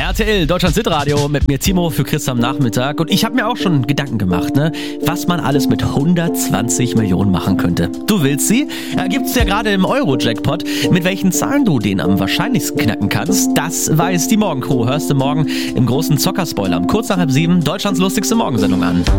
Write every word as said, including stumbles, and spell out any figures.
R T L, Deutschlands Hitradio, mit mir Timo für Chris am Nachmittag. Und ich habe mir auch schon Gedanken gemacht, ne, was man alles mit hundertzwanzig Millionen machen könnte. Du willst sie? Ja, gibt's ja gerade im Euro-Jackpot. Mit welchen Zahlen du den am wahrscheinlichsten knacken kannst, das weiß die Morgencrew. Hörst du morgen im großen Zockerspoiler um kurz nach halb sieben Deutschlands lustigste Morgensendung an.